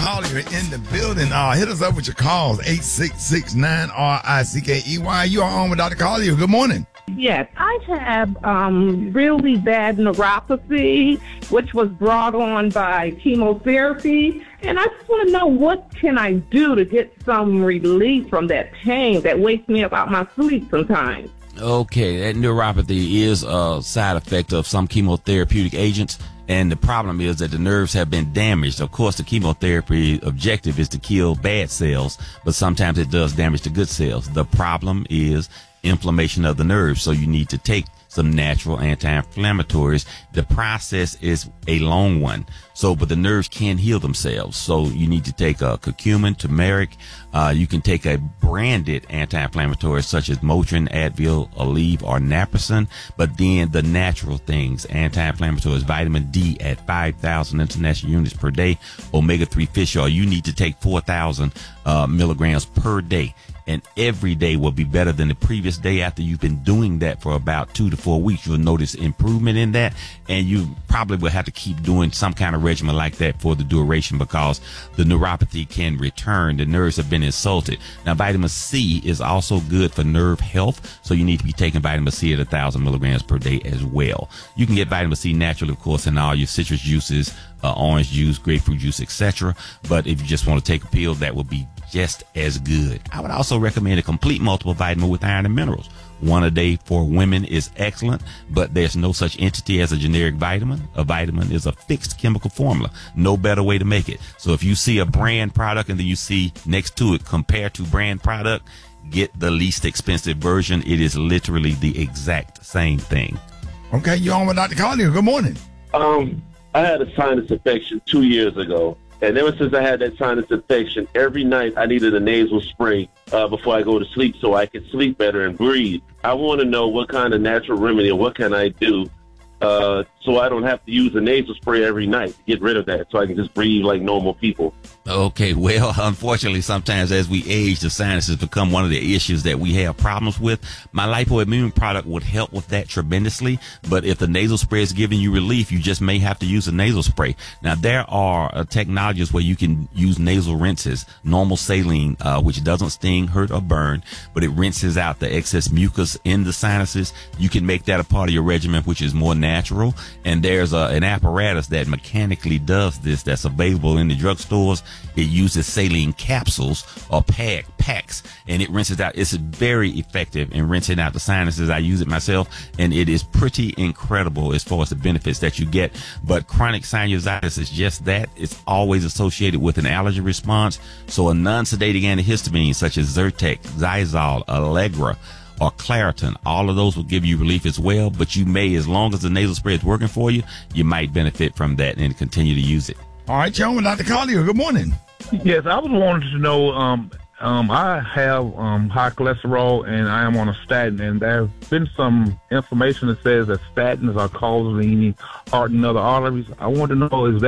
Collier in the building. Hit us up with your calls, 866-9-RICKEY. You are on with Dr. Collier. Good morning. Yes, I have really bad neuropathy, which was brought on by chemotherapy. And I just want to know, what can I do to get some relief from that pain that wakes me up out of my sleep sometimes? Okay, that neuropathy is a side effect of some chemotherapeutic agents. And the problem is that the nerves have been damaged. Of course, the chemotherapy objective is to kill bad cells, but sometimes it does damage to good cells. The problem is inflammation of the nerves. So you need to take some natural anti-inflammatories. The process is a long one. But the nerves can heal themselves. So you need to take curcumin, turmeric. You can take a branded anti-inflammatory such as Motrin, Advil, Aleve, or Naproxen. But then the natural things, anti-inflammatories, vitamin D at 5,000 international units per day, omega-3 fish oil. You need to take 4,000 milligrams per day. And every day will be better than the previous day. After you've been doing that for about 2 to 4 weeks, you'll notice improvement in that. And you probably will have to keep doing some kind of regimen like that for the duration, because the neuropathy can return. The nerves have been insulted. Now, vitamin C is also good for nerve health. So you need to be taking vitamin C at 1,000 milligrams per day as well. You can get vitamin C naturally, of course, in all your citrus juices, orange juice, grapefruit juice, etc. But if you just want to take a pill, that would be just as good. I would also recommend a complete multiple vitamin with iron and minerals. One a day for women is excellent, but there's no such entity as a generic vitamin. A vitamin is a fixed chemical formula. No better way to make it. So if you see a brand product and then you see next to it compared to brand product, get the least expensive version. It is literally the exact same thing. Okay, you're on with Dr. Collier. Good morning. I had a sinus infection 2 years ago. And ever since I had that sinus infection, every night I needed a nasal spray before I go to sleep so I could sleep better and breathe. I want to know what kind of natural remedy or what can I do so I don't have to use a nasal spray every night to get rid of that, so I can just breathe like normal people. Okay, well, unfortunately, sometimes as we age, the sinuses become one of the issues that we have problems with. My lipoimmune product would help with that tremendously, but if the nasal spray is giving you relief, you just may have to use a nasal spray. Now, there are technologies where you can use nasal rinses, normal saline, which doesn't sting, hurt, or burn, but it rinses out the excess mucus in the sinuses. You can make that a part of your regimen, which is more natural. And there's an apparatus that mechanically does this that's available in the drugstores. It uses saline capsules or packs, and it rinses out. It's very effective in rinsing out the sinuses. I use it myself, and it is pretty incredible as far as the benefits that you get. But chronic sinusitis is just that. It's always associated with an allergy response. So a non-sedating antihistamine such as Zyrtec, Xyzal, Allegra, or Claritin, all of those will give you relief as well. But you may, as long as the nasal spray is working for you, you might benefit from that and continue to use it. All right, John, with Dr. Collier. Good morning. Yes, I was wanting to know, I have high cholesterol and I am on a statin, and there's been some information that says that statins are causing heart and other arteries. I want to know, is that